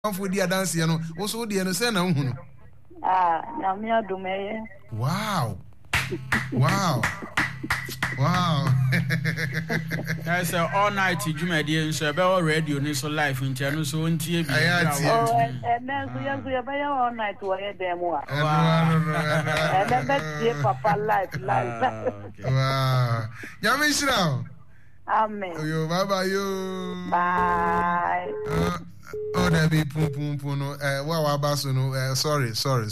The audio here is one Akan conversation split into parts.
for the dance, you know, also the innocent. Namia Dumeye. Wow. That's all night Jumadian, so about radio, so life in channel, so on TV. And then we are all night to wear them. And then that's Papa life. Wow. Yamishra. Amen. You, bye. Bye. Oh, that be pum. Wow, Basso. Sorry.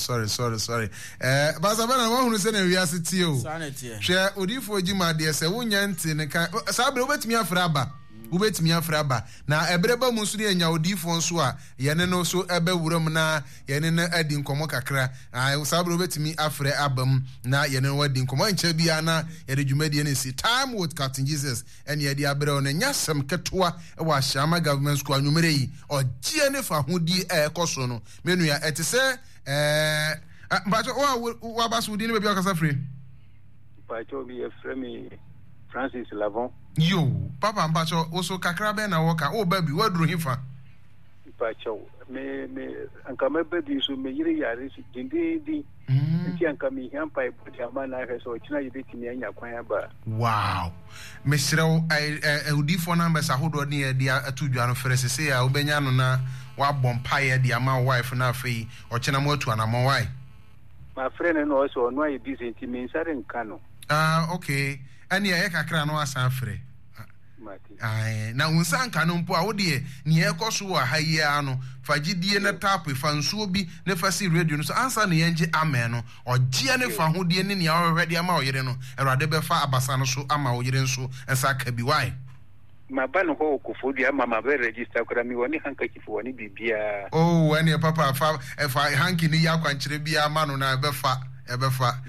Basabana, one who said we are sitting. Share Udifo Jima, dear, say, Wunyantin, Sabre, wet me a fraba. Ubet me a fraba. Now, a breba musuli and Yaudifon Swa, Yaneno so ebe Wurumna, Yanena Edin Komokakra, I was sabrobet me afre album, na Yanen wedding Common Chebiana, Edjumedian see time with Captain Jesus, and Yadi Abron and Yasam Katua, a Washama government school numeri, or Giannifa Hudi air Cosono, Menuya et say, but what was within the Biocasafri? By Toby, a friend, Francis Lavon. Yo, Papa and Pacho also Kakrabe and Waka. Oh, baby, what drew him for? Pacho, me, and come a baby, so me, Yaris, Dindi, and come in here, pipe, Yaman, I have so it's not getting me and Yaquaba. Wow, Mr. I would for numbers. I hold near the 2 Jan Ferris say, I'll be Yanona, what bompire, the amount wife and a fee, or Chenamo to an amount. My friend and also, no, it is intimate, and Cano. Okay. And ya kakra no asanfre na unsan kanon po awode ne ekoso wa hayia no fagidie na tap fa nsuo bi ne fa si radio no so ansa ne yenje amen no ogie ne fa hodie ne ne awhwede ama oyere no erade be fa abasa no so ama oyere nso ensa ka bi why mabano ho kufudi ama mabe register kura mi woni hankachifu woni bibia oh ene papa fa hanki ni yakwankyere bia ama no na be fa ebefa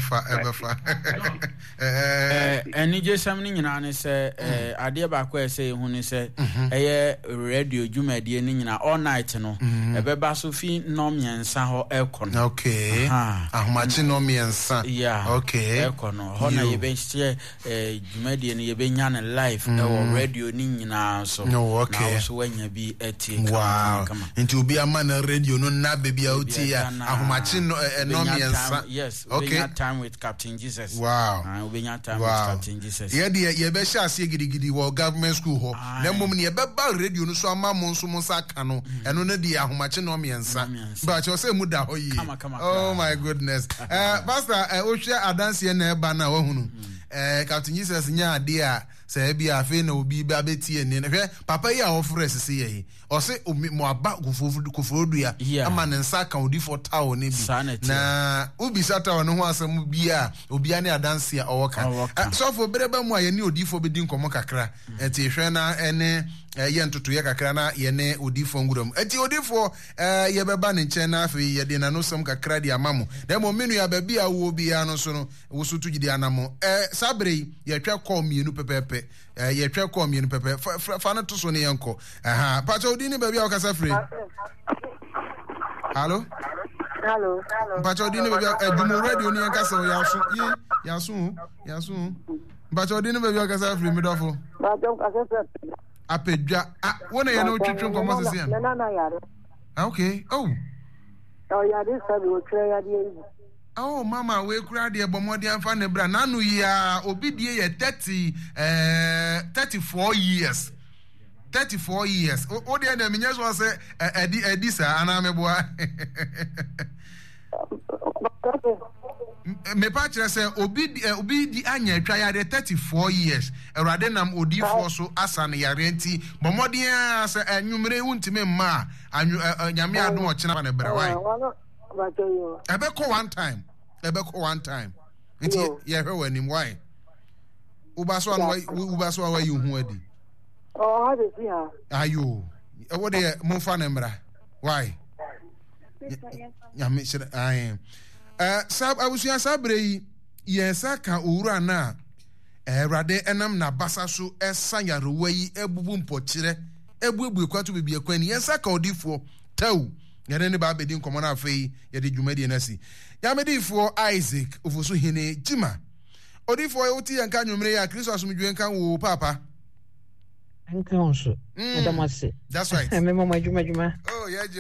eni jesam ni nyina ne se ade ba kwa se hu ne se eye radio dwumade ni nyina all night no ebeba so fi nomyensa ho ekono okay ahomachi nomyensa okay ekono ho na yebe hye dwumade ni yebe nya ne live e radio ni nyina so no okay na so wanya bi etie kama nti obi ama na radio no na bebi a uti ya ahomachi nomyensa. Yes, okay. We time with Captain Jesus. Wow. We time with Captain Jesus. Yeah, you be sure see gidi wo government school ho. Na mum ne be ba radio no so ama mo nso mo saka no. Eno na di ahomache no miensa. But you say mu da ho yi. Oh my goodness. Pastor, ohwe adanse na eba na wo hunu. Captain Jesus nya ade a say bia afi na obi ba betie ne hwe papa yi a ofre sese yi o se mo aba kufodua ama ne nsa ka odi for town ne bi na obi sata no ho asem bia obi ane adanse a owoka so for bereba mu a ye ne odi for bedi nkomo kakra enti hwe na ene ye ntoto ye kakra na ye ne odi for nguram enti odi for ye beba ne nche na afi ye de na no som kakra di amamo na mo menu ya ba bia wo bia no so no wo so tugidi anamo sabre ye twa call mienu pepepe ye twa call mienu pepe fa na to so ne yenko pacha odi ni ba bia okasa free Hello pacha odi ni ba bia dumo radio ni yenkasa yasu pacha odi ni ba bia okasa free midofo apedwa wona ye no twetwe nkomo sese na yare okay yare sabi o tire yare oh mama we kura de bomodi amfa ne bra nanu ya obi die ye 34 years o de na menye so say edi sa ana meboa me pa kire say obi di anya atwa yare 34 years erade nam odifo so asane yare nti bomodi a say anwumre wuntime ma nyame ado o kina ne bra why Ebeko one time. Nti ye hwe wanim why? Ubaso awa you hu adi. Oh, how dey see her? Ayo. E wo de monfa na mbra. Why? Ya me shira ai. Sab abusuan sabre yi yensa ka owura na erade enam na basa so esanyaro yi ebubu mpokire ebubu kwatu bibie kwani yensa ka odifo taw yare ne ba bedi nkomo na afei yade dwumadi na si ya medifo Isaac ofoso hene jima odifo yoti yanka nwumre ya Kristo asomdwe nka wo papa nka on so. Madam ase. That's right. Me mama juma. Oh, yeah.